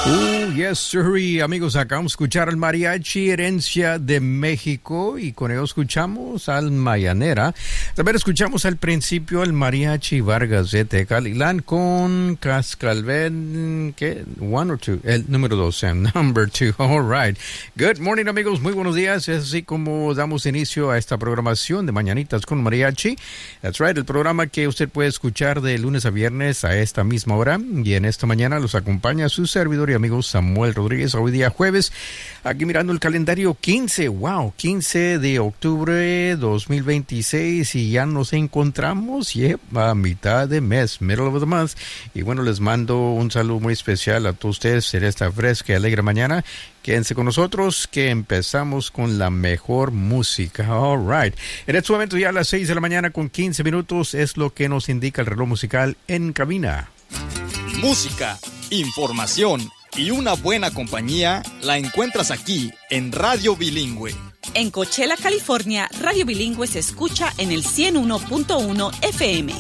Yes, sir. Amigos, acabamos de escuchar al Mariachi Herencia de México y con ello escuchamos al Mayanera. También escuchamos al principio al Mariachi Vargas de Tecalitlán con Cascalven, ¿qué? One or two? El número 2, number 2. All right. Good morning, amigos. Muy buenos días. Es así como damos inicio a esta programación de Mañanitas con Mariachi. That's right, el programa que usted puede escuchar de lunes a viernes a esta misma hora. Y en esta mañana los acompaña su servidor y amigo Samuel Rodríguez, hoy día jueves, aquí mirando el calendario 15 de octubre 2026 y ya nos encontramos a mitad de mes, middle of the month, y bueno, les mando un saludo muy especial a todos ustedes en esta fresca y alegre mañana. Quédense con nosotros que empezamos con la mejor música. All right. En este momento ya a las 6 de la mañana con 15 minutos es lo que nos indica el reloj musical en cabina. Música, información y una buena compañía la encuentras aquí en Radio Bilingüe. En Coachella, California, Radio Bilingüe se escucha en el 101.1 FM.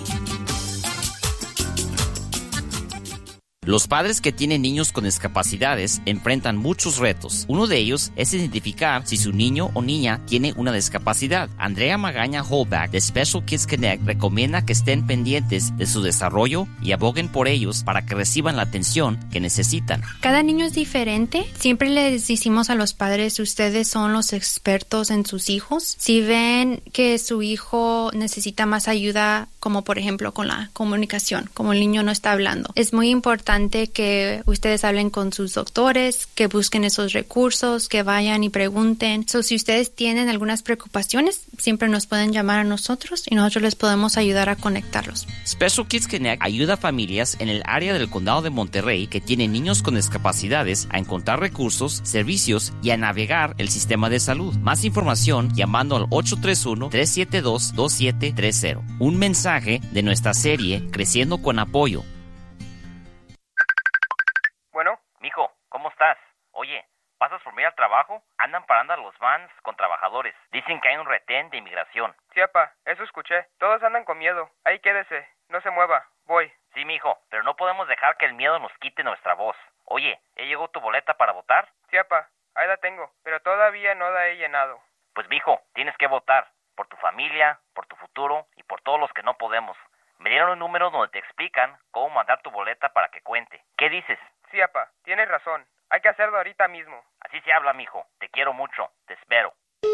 Los padres que tienen niños con discapacidades enfrentan muchos retos. Uno de ellos es identificar si su niño o niña tiene una discapacidad. Andrea Magaña Holback de Special Kids Connect recomienda que estén pendientes de su desarrollo y aboguen por ellos para que reciban la atención que necesitan. Cada niño es diferente. Siempre les decimos a los padres, ustedes son los expertos en sus hijos. Si ven que su hijo necesita más ayuda, como por ejemplo con la comunicación, como el niño no está hablando, es muy importante que ustedes hablen con sus doctores, que busquen esos recursos, que vayan y pregunten. Si ustedes tienen algunas preocupaciones, siempre nos pueden llamar a nosotros y nosotros les podemos ayudar a conectarlos. Special Kids Connect ayuda a familias en el área del condado de Monterrey que tienen niños con discapacidades a encontrar recursos, servicios y a navegar el sistema de salud. Más información llamando al 831-372-2730. Un mensaje de nuestra serie Creciendo con Apoyo. Mijo, ¿cómo estás? Oye, ¿pasas por mí al trabajo? Andan parando a los vans con trabajadores. Dicen que hay un retén de inmigración. Sí, papá, eso escuché. Todos andan con miedo. Ahí quédese. No se mueva. Voy. Sí, mijo, pero no podemos dejar que el miedo nos quite nuestra voz. Oye, ¿ya llegó tu boleta para votar? Sí, papá, ahí la tengo, pero todavía no la he llenado. Pues, mijo, tienes que votar. Por tu familia, por tu futuro y por todos los que no podemos. Me dieron un número donde te explican cómo mandar tu boleta para que cuente. ¿Qué dices? Sí, papá, tienes razón. Hay que hacerlo ahorita mismo. Así se habla, mijo. Te quiero mucho. Te espero.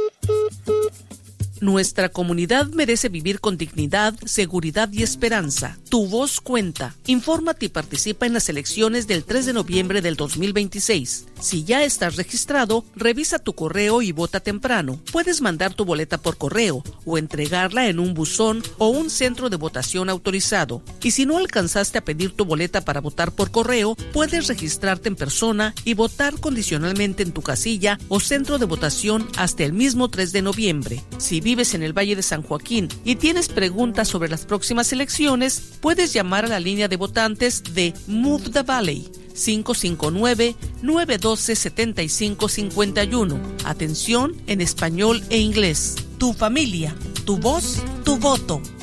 Nuestra comunidad merece vivir con dignidad, seguridad y esperanza. Tu voz cuenta. Infórmate y participa en las elecciones del 3 de noviembre del 2026. Si ya estás registrado, revisa tu correo y vota temprano. Puedes mandar tu boleta por correo o entregarla en un buzón o un centro de votación autorizado. Y si no alcanzaste a pedir tu boleta para votar por correo, puedes registrarte en persona y votar condicionalmente en tu casilla o centro de votación hasta el mismo 3 de noviembre. Si vives en el Valle de San Joaquín y tienes preguntas sobre las próximas elecciones, puedes llamar a la línea de votantes de Move the Valley 559-912-7551. Atención en español e inglés. Tu familia, tu voz, tu voto.